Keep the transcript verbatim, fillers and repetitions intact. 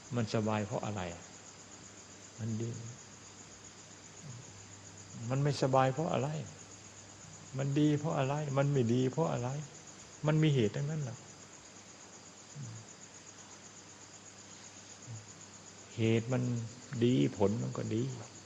มันสบายเพราะอะไรมันดีมันไม่สบายเพราะอะไรมันดีเพราะอะไรมันไม่ดีเพราะอะไรมันมีเหตุทั้งนั้นแหละเหตุมันดีผลมันก็ดี